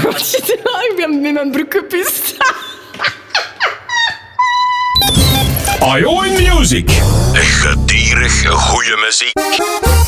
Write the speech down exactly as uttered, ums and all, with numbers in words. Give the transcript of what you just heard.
Wat zit er nou? Ik ben met mijn broek gepist. Ion Music. Gedierig goede muziek.